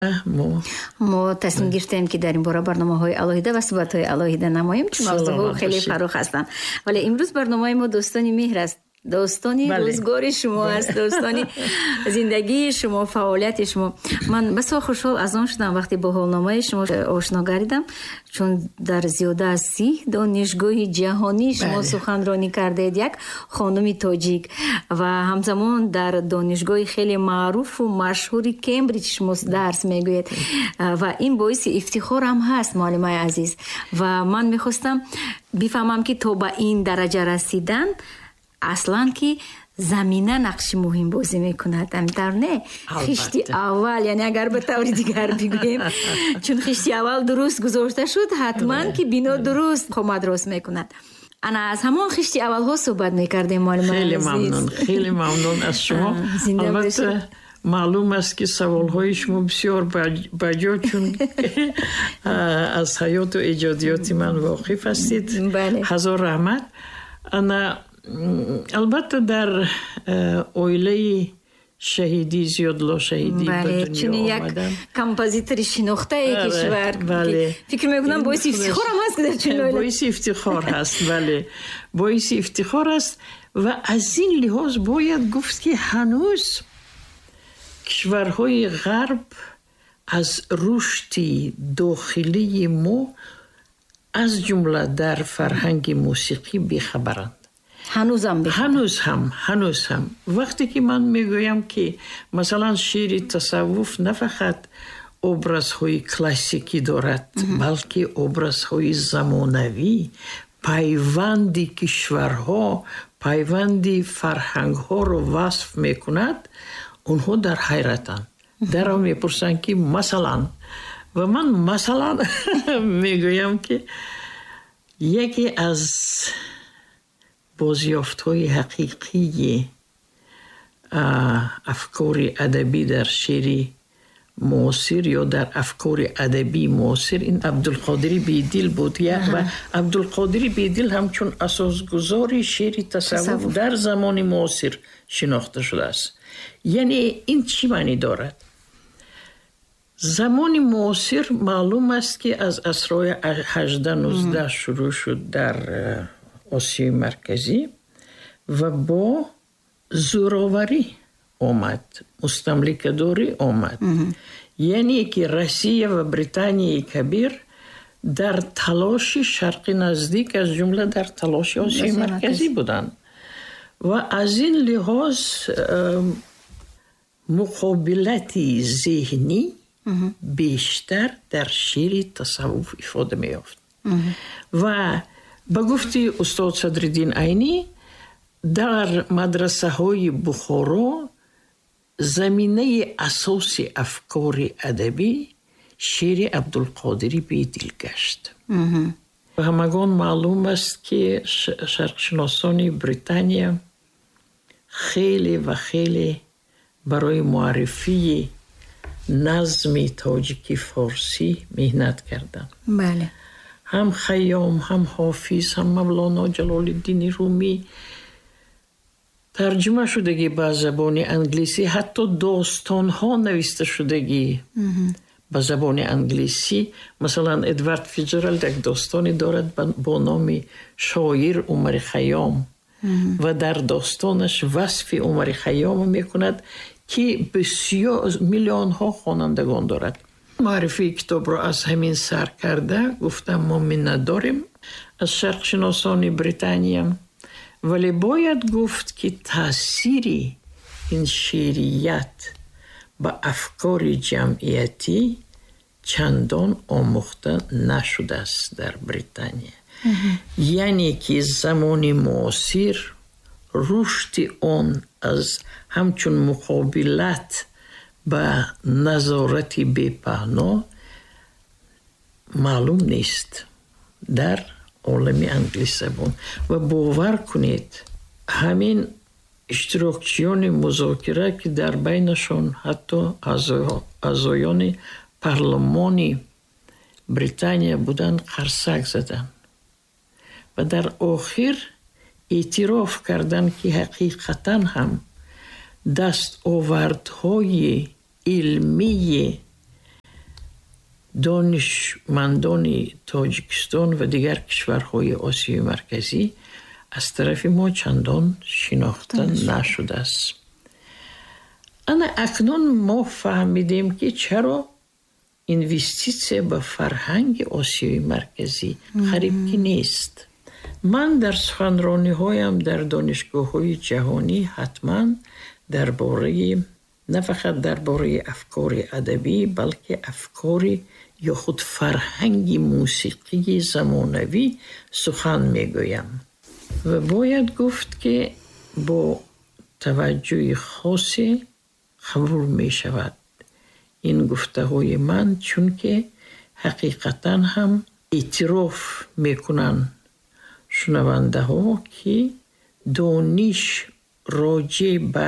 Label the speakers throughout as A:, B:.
A: ما تصمیم گرفتیم که در این باره برنامه‌های الهیده و صحبت‌های الهیده نماییم چون موضوعها خیلی فراخ هستند. ولی امروز برنامه ما دوستانی مهر است، دوستانی روزگار شما است، دوستانی زندگی شما، فعالیت شما. من بسیار خوشحال از آن شدم وقتی با حالنامه شما آشنا گردیدم، چون در زیاده از 30 دانشگاه جهانی شما سخنرانی کردید، یک خانم تاجیک، و همزمان در دانشگاه خیلی معروف و مشهوری کمبریج شما درس میگوید و این باعث افتخار هم هست معلمه عزیز. و من میخواستم بفهمم که تا به این درجه رسیدن اصلا که زمینه نقش مهم بازی میکند، در نه خشتی اول، یعنی اگر به طور دیگر بگوییم چون خشتی اول درست گذاشته شد حتما که بنا درست خمد راست میکند. انا از همون خشتی اول ها صحبت میکردیم معلومه.
B: خیلی ممنون از شما. البته معلوم است که سوال های شما بسیار بجا، چون از حیات و ایجادیات من واقف هستید. هزار رحمت. انا البته در اویله شهیدی زیادلا شهیدی به دنیا آمدن،
A: یک کمپوزیتور شناخته کشور. فکر میکنم باعث افتخار هم هست که در چنین اویله
B: باعث افتخار هست. بله باعث افتخار است. و از این لحاظ باید گفت که هنوز کشورهای غرب از رشد داخلی ما از جمله در فرهنگ موسیقی بیخبرند. هنوز هم وقتی که من میگویم که مثلا شعر تصوف نه فقط ابرازهای کلاسیکی دارد بلکه ابرازهای زمانوی، پیوندی کشورها، پیوندی فرهنگها رو وصف میکند، اونها در حیرتند. در هم میپرسند که مثلا، و من مثلا میگویم که یکی از بازیافت‌های حقیقی افکار ادبی در شعر معاصر یا در افکار ادبی معاصر این عبدالقادر بیدل بود. و عبدالقادر بیدل همچون اساسگذار شعر تصوف در زمان معاصر شناخته شده است. یعنی این چی معنی دارد؟ زمان معاصر معلوم است که از عصرهای 18-19 شروع شد در آسیای مرکزی و با زوراوری آمد، مستملکه‌داری آمد. یعنی که روسیه و بریتانیای کبیر در تلاش شرق نزدیک از جمله در تلاش آسیای مرکزی بودند و از این لحاظ مقابلتی ذهنی بیشتر در شعر تصوف افاده می یافت. و به گفته استاد صدرالدین عینی در مدرسه های بخارا زمینه اساس افکار ادبی شعر عبدالقادر بیدل گشت. و همگان معلوم است که شرقشناسان بریتانیا خیلی و خیلی برای معرفی نظم تاجیکی فارسی مهنت کردند.
A: بله.
B: هم خیام، هم حافظ، هم مولانا جلال الدین رومی ترجمه شدگی به زبان انگلیسی، حتی داستان ها نوشته شدگی به زبان انگلیسی. مثلا ادوارد فیتزجرالد یک داستانی دارد با نام شاعر عمر خیام و در داستانش وصف عمر خیام میکند که بسیار میلیون ها خوانندگان دارد. معرفی کتاب را از همین سر کرده گفتم ما منت داریم از شرق شناسان بریتانیا، ولی باید گفت که تأثیر این شعریت با افکار جمعیتی چندان آموخته نشده است در بریتانیا. یعنی که زمان معاصر رشد آن از همچون مقابلت با نظارت بی‌پهنا معلوم نیست در عالم انگلیسی زبان. و باور کنید همین اشتراکچیان مذاکره که در بینشان حتی اعضایان پارلمان بریتانیا بودن قرصک زدن و در آخر اعتراف کردن که حقیقتا هم دست آوردهای علمی донишмандони тоҷикистон ва дигар кишварҳои осиёи марказӣ аз тарафи мо чандон шинохта нашудааст. ана акнун мо фаҳмидем ки чаро инвеститсия ба фарҳанги осиёи марказӣ қариб ки нест. ман дар суханрониҳоям дар донишгоҳҳои ҷаҳонӣ ҳатман дар бораи на фақат дар бораи афкори адабӣ, балки афкори ё худ фарҳанги мусиқии замонавӣ сухан мегӯям. ва бояд гуфт ки бо таваҷҷӯҳи хосе қабул мешавад ин гуфтаҳои ман, чунки ҳақиқатан ҳам эътироф мекунанд шунавандаҳо ки дониш роҷеъ ба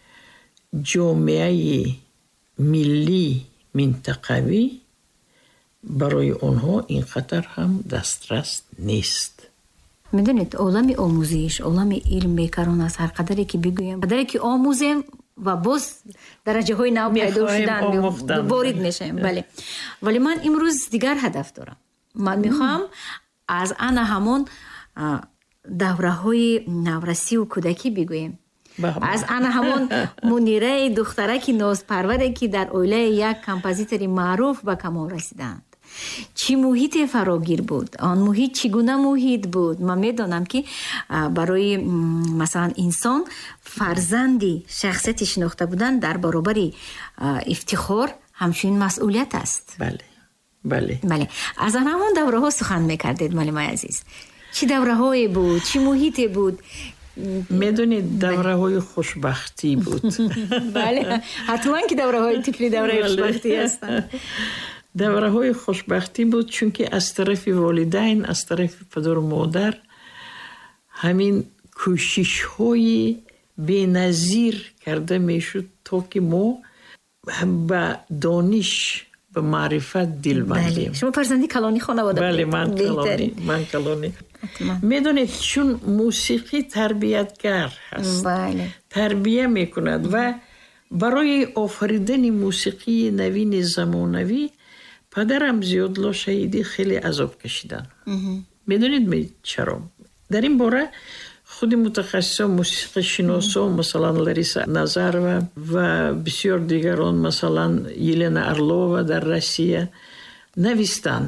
B: ҷомеаи миллӣ минтақавӣ барои онҳо ин қадар ҳам дастрас нест.
A: медонед, олами омӯзиш, олами илм бекарон аст. ҳар қадаре ки бигӯем, қадаре ки омӯзем ва боз дараҷаҳои нав пайдо шудан ворид мешавем. бале, вале ман имрӯз дигар ҳадаф дорам. ман мехоҳам аз ана ҳамон давраҳои наврасиву кӯдакӣ бигӯем. аз ана ҳамон Мунираи духтараки нозпарваре ки дар оилаи як композитори маъруф ба камол расиданд. чӣ муҳите фарогир буд? он муҳит чӣ гуна муҳит буд? ман медонам ки барои масалан инсон фарзанди шахсияти шинохта будан дар баробари ифтихор ҳамчунин масъулият аст. бале. аз ҳамон давраҳо сухан мекардед малимаи азиз. чӣ давраҳое буд? чӣ муҳите буд?
B: медонед, давраҳои хушбахтӣ буд.
A: бале, ҳатман ки давраҳои тифли давраи хушбахтӣ ҳастанд.
B: давраҳои хушбахтӣ буд, чунки аз тарафи волидайн, аз тарафи падару модар ҳамин кӯшишҳои беназир карда мешуд то ки мо ба дониш, ба маърифат дил бандем.
A: шумо фарзанди калони хонавода будед?
B: бале, ман калони. медонед, чун мусиқӣ тарбиятгар ҳаст. тарбия мекунад ва барои офаридани мусиқии навини замонавӣ падарам Зиёдулло Шаҳидӣ хеле азоб кашидан. медонед чаро? дар ин бора худи мутахассисон, мусиқишиносон, масалан Лариса Назарова ва бисёр дигарон, масалан Елена Орлова дар Россия навистанд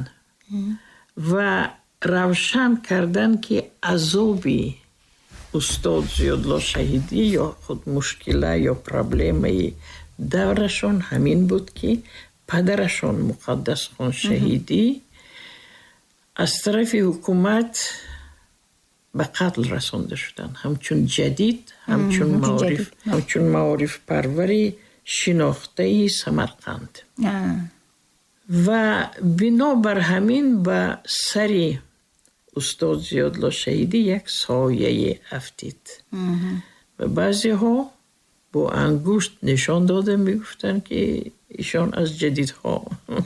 B: ва равшан кардан ки азоби устод Зиёдулло Шаҳидӣ ё худ мушкила ё проблемаи даврашон ҳамин буд ки падарашон Муқаддасхон Шаҳидӣ аз тарафи ҳукумат ба қатл расонда шуданд, ҳамчун ҷадид, ҳамчун маорифпарвари шинохтаи Самарқанд. ва бинобар ҳамин ба сари устод Зиёдулло Шаҳидӣ як сояе афтид. ва баъзеҳо бо ангушт нишон дода мегуфтанд ки ишон аз ҷадидҳо.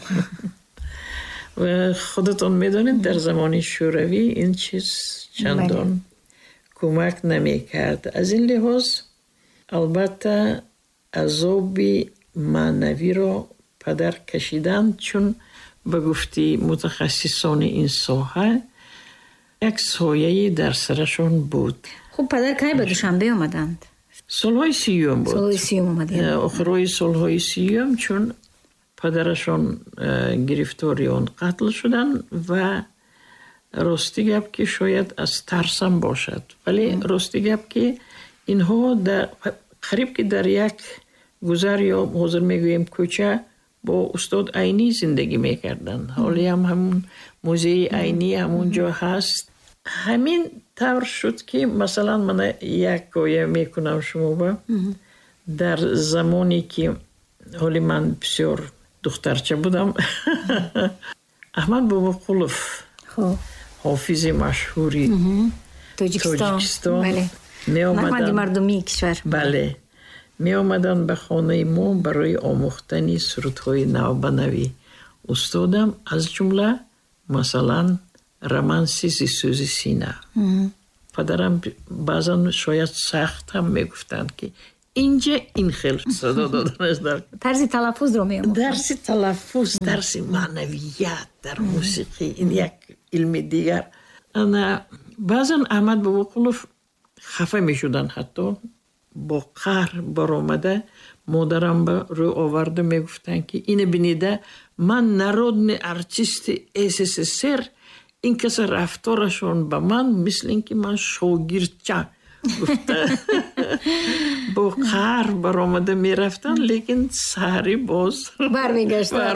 B: ва худатон медонед, дар замони шӯравӣ ин чиз чандон кӯмак намекард. аз ин лиҳоз албатта азоби маънавиро падар кашиданд, чун ба гуфти мутахассисони ин соҳа як сояи дар сарашон буд.
A: хуб, падар кай ба Душанбе омаданд?
B: солҳои 30 буд.
A: солҳои 30 омаданд.
B: охирои солҳои 30, чун падарашон гирифтори он қатл шуданд ва рости гап ки шояд аз тарсам бошад, вале рости гап ки инҳо қариб ки дар як гузар ё ҳозир мегӯем кӯча бо устод Айнӣ зиндагӣ мекарданд. ҳолиам ҳамун музеи Айнӣ ҳамун ҷо ҳаст. ҳамин тавр шуд ки масалан мана як гоя мекунам шумоба. дар замоне ки ҳоли ман бисёр духтарча будам, Аҳмад Бобоқулов, ҳофизи машҳури Тоҷикистон
A: маҳмади мардумии кишвар,
B: бале, меомаданд ба хонаи мо барои омӯхтани сурудҳои навбанавӣ. устодам аз ҷумла масалан романси Зисӯзи сина. падарам баъзан шояд сахт ҳам мегуфтанд ки اینجا این خیلی صدا دادنش در
A: طرز تلفظ رو میاموزن.
B: درس تلفظ، درس معنویت در موسیقی، این یک علم دیگر. انا بعضن احمد باباقلوف خفه می شدن، حتی با قهر برآمده مادرم به رو آورده می گفتن که اینه بینیده من народный артист СССР، این کس رفتارشون به من مثل اینکه من شاگردچه گفته. با قهر برآمده می رفتن، لیکن سحری باز
A: برمیگشتن.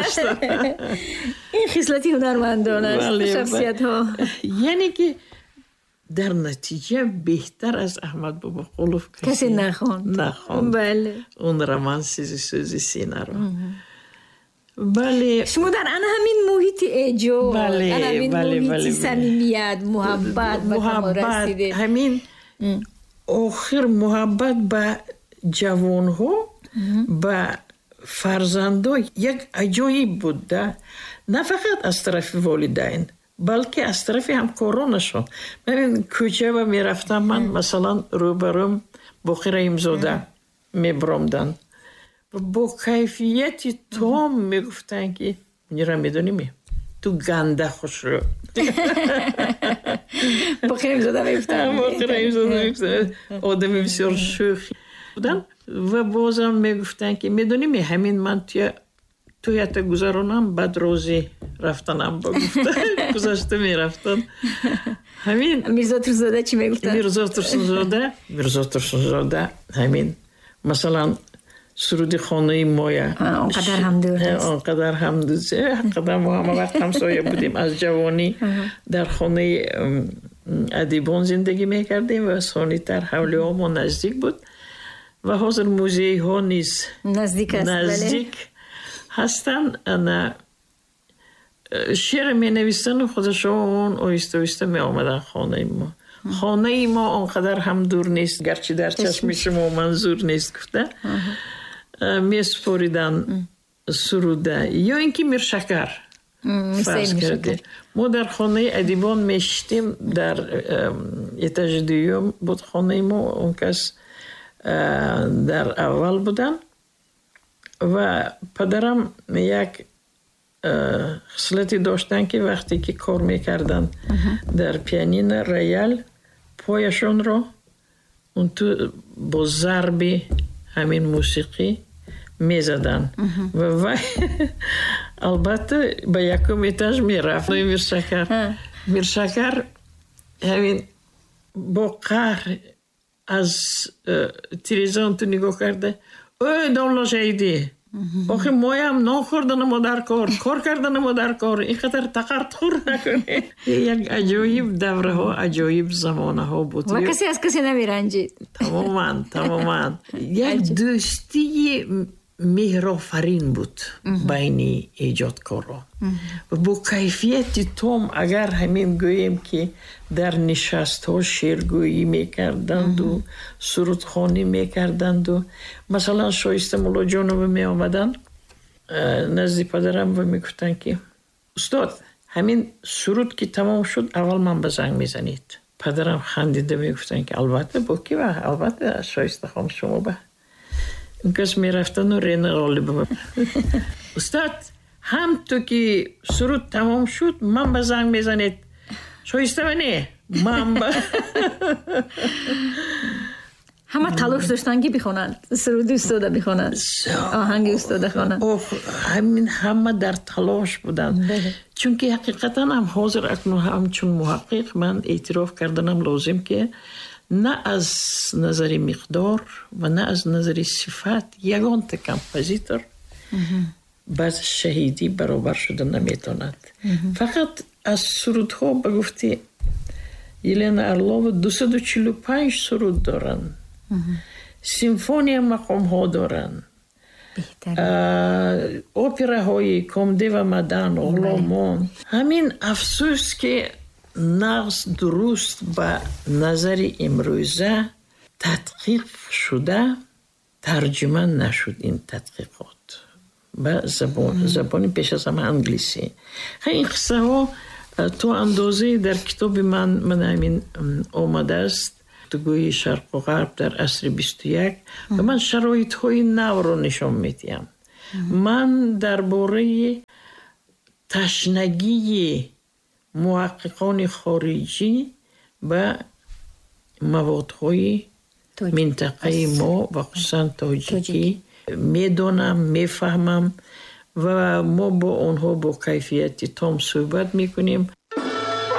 A: این خصلتی هنرمندان است، شخصیت ها.
B: یعنی که در نتیجه بهتر از احمد باباقلوف
A: کسی نخوند. بله.
B: اون رومانسیزی سوزی سینه رو. بله.
A: شما در همین محیط اجو، همین محیط صمیمیت، محبت به شما رسیده.
B: همین آخر محبت به جوان ها، به فرزندا یک عجایب بوده، نه فقط از طرف والدین بلکه از طرف همکارانشون. من کوچه و میرفتم، من مثلا روبروم باقی رحیمزاده میبرامدن و با کیفیتی تام میگفتن که میرم میدونی تو گنده خوش رو.
A: باقی رحیمزاده
B: میگفتن آدم بسیار شوخی بودن و بازم میگفتن که میدونی همین من توی تا گذرانم بعد روزی رفتنم با گفته گذشته میرفتن. همین
A: میرزا ترسونزاده چی میگفتن؟
B: میرزا ترسونزاده همین مثلا سرود خانه مایه
A: آنقدر هم دور هست،
B: آنقدر هم دور، قدر ما همه وقت همسایه بودیم. از جوانی در خانه ادیبان زندگی میکردیم و سانی تر حولی ما نزدیک بود و حاضر موزه ها نیز نزدیک هستن. انا شعر می نویسن و خودشون آیسته آیسته می آمدن خانه ما. خانه ما آنقدر هم دور نیست، گرچه در چشم شما منظور نیست گفته. می سپاریدن سروده یا اینکه میرشکر فرض کرده. ما در خانه ادیبان میشتیم، در ایتاژ دوم بود خانه ما. اون کس در اول بودن و پدرم یک خصلتی داشتن که وقتی که کار میکردن در پیانین ریال پایشون رو اون تو با ضرب همین موسیقی میزدن و البته به یکم ایتاژ میرفت. میرشکر همین با قهر از تلویزیون تو نگاه کرده، اوه دولت شهیدی آخه مایم ناخوردن ما در کار کردن ما در کار، اینقدر تقرط خور نکنه. یک عجایب دوره ها، عجایب زمانه ها بود
A: و کسی از کسی نمیرنجید.
B: تماما یک دوستی مهرآفرین بود بین ایجادکارا و با کیفیت تام. اگر همین گوییم که در نشست ها شعرگویی میکردند و سرودخوانی میکردند و مثلا شایسته مولا جانو می آمدن نزد پدرم و میگفتن که استاد همین سرود که تمام شد اول من به زنگ میزنید. پدرم خندیده میگفتن که البته با کی و البته شایسته خانم شما به این کس میرفتن و رین غالب. استاد هم تو که سرود تمام شد من به زنگ میزنید شایسته منی من
A: همه تلاش داشتن که بخونند سرود استاده بخونند، آهنگ استاده خوانند.
B: همین همه در تلاش بودن. چون که حقیقتا هم حاضر اکنون هم چون محقق من اعتراف کردنم لازم که نه از نظر مقدار و نه از نظر صفت یگان کمپوزیتور بعد شهیدی برابر شده نمیتوند. فقط از سرودها بگفتی یلنا ارلوف 245 سرود دارن، سیمفونی مقام ها دارن، اپراهای کمدی و مدن غلامان. همین افسوس که نقص درست به نظر امروزه تدقیق شده ترجمه نشد. این تدقیقات به زبان پیش از همه انگلیسی. این قصه ها تو اندازه در کتاب من همین آمده است. گفتگوی شرق و غرب در عصر 21 و من شرایط‌های نو رو نشان میدیم. من درباره تشنگی محققان خارجی و موادهای منطقه ما و خصوصا تاجیکی میدونم، میفهمم و ما با اونها با کیفیت تام صحبت میکنیم.